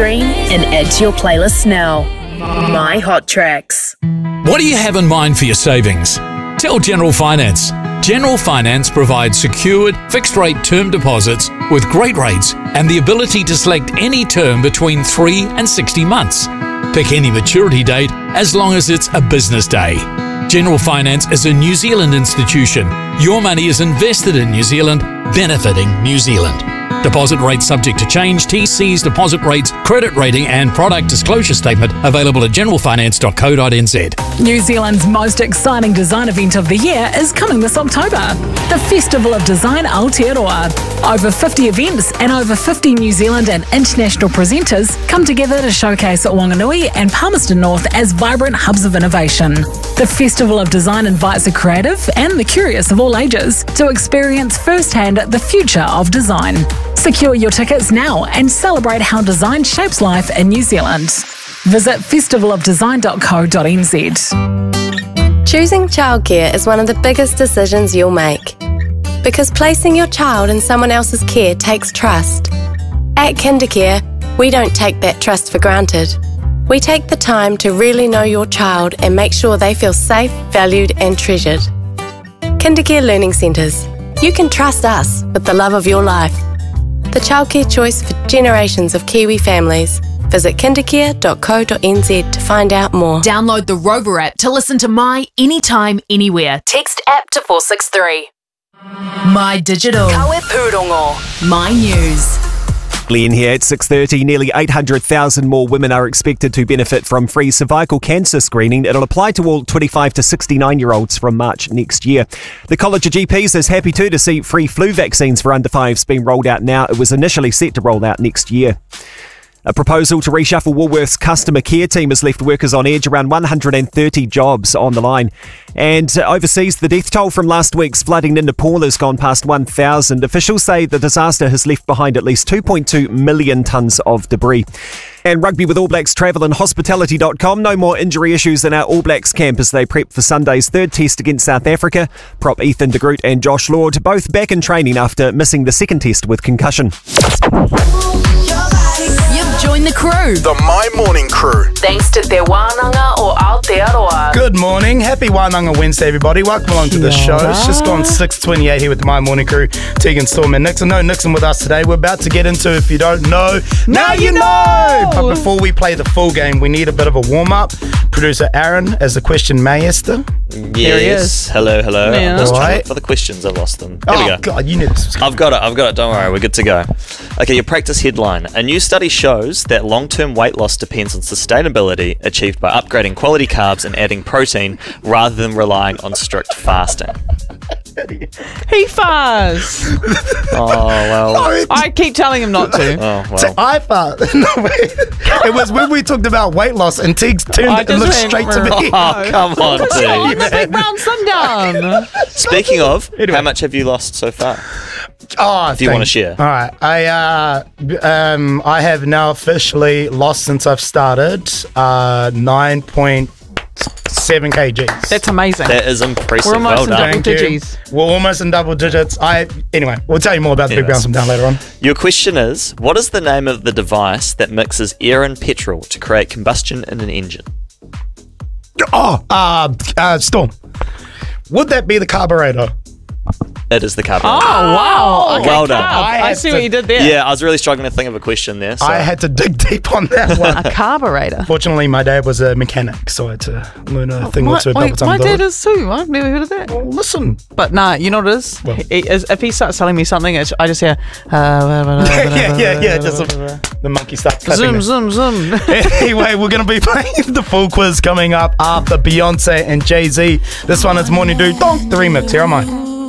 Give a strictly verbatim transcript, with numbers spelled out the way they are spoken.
stream, and add to your playlist now. My Hot Tracks. What do you have in mind for your savings? Tell General Finance. General Finance provides secured, fixed-rate term deposits with great rates and the ability to select any term between three and sixty months. Pick any maturity date as long as it's a business day. General Finance is a New Zealand institution. Your money is invested in New Zealand, benefiting New Zealand. Deposit rates subject to change. T Cs, deposit rates, credit rating and product disclosure statement available at general finance dot co dot n z. New Zealand's most exciting design event of the year is coming this October. The Festival of Design Aotearoa. Over fifty events and over fifty New Zealand and international presenters come together to showcase Wanganui and Palmerston North as vibrant hubs of innovation. The Festival of Design invites the creative and the curious of all ages to experience firsthand the future of design. Secure your tickets now and celebrate how design shapes life in New Zealand. Visit festival of design dot co dot n z. Choosing childcare is one of the biggest decisions you'll make. Because placing your child in someone else's care takes trust. At Kindercare, we don't take that trust for granted. We take the time to really know your child and make sure they feel safe, valued and treasured. Kindercare Learning Centres. You can trust us with the love of your life. The childcare choice for generations of Kiwi families. Visit kindercare dot co dot n z to find out more. Download the Rover app to listen to My Anytime, Anywhere. Text app to four six three. My Digital. Kawe Pūrongo. My News. Glenn here at six thirty. Nearly eight hundred thousand more women are expected to benefit from free cervical cancer screening. It'll apply to all twenty-five to sixty-nine-year-olds from March next year. The College of G Ps is happy too to see free flu vaccines for under fives being rolled out now. It was initially set to roll out next year. A proposal to reshuffle Woolworths' customer care team has left workers on edge, around one hundred thirty jobs on the line. And overseas, the death toll from last week's flooding in Nepal has gone past one thousand. Officials say the disaster has left behind at least two point two million tonnes of debris. And rugby with All Blacks travel and hospitality dot com. No more injury issues in our All Blacks camp as they prep for Sunday's third test against South Africa. Prop Ethan de Groot and Josh Lord both back in training after missing the second test with concussion. Join the crew. The My Morning Crew. Thanks to Te Wānanga o Aotearoa. Good morning. Happy Wānanga Wednesday, everybody. Welcome along to the show. It's just gone six twenty-eight here with the My Morning Crew. Tegan, Storm and Nixon. No Nixon with us today. We're about to get into, if you don't know, now, now you know. know! But before we play the full game, we need a bit of a warm-up. Producer Aaron, as the question master. Yes. Here he is. Hello, hello. Yeah. I'm just trying to Right. look for the questions. I've lost them. Here oh, we go. God, you knew this was I've got it. I've got it. Don't worry. We're good to go. Okay, your practice headline. A new study shows that long-term weight loss depends on sustainability achieved by upgrading quality carbs and adding protein rather than relying on strict fasting. He fasts. Oh, well. No, I keep telling him not to. Oh, well. So I fast. No, wait. It was when we talked about weight loss and Teagues turned I and just looked went, straight to me. Oh, come on, Come on, dude. the big round sundown. Speaking of, Anyway. how much have you lost so far? Oh, If you want to share. All right, I uh, b- um, I have now officially lost since I've started uh, nine point seven kgs. That's amazing. That is impressive. We're almost Well in done. double Thank you. digits. We're almost in double digits. I anyway, we'll tell you more about the big Anyways. round sundown later on. Your question is, what is the name of the device that mixes air and petrol to create combustion in an engine? Oh, uh, uh, Storm. Would that be the carburetor? It is the carburetor. Oh, wow. Okay, Well done. carb. I I had see to- what you did there. Yeah, I was really struggling to think of a question there. So. I had to dig deep on that one. A carburetor. Fortunately, my dad was a mechanic, so I had to learn a thing my, or two about wait, the time my of dad it. is too. I've never heard of that. Well, listen. But nah, you know what it is? Well. He- is- if he starts telling me something, it's, I just hear. Uh, yeah, yeah, yeah. Just the, the monkey starts clapping. Zoom, zoom, zoom. Anyway, we're going to be playing the full quiz coming up after Beyonce and Jay-Z. This one is Morning Dew Donk, the remix. Here am I.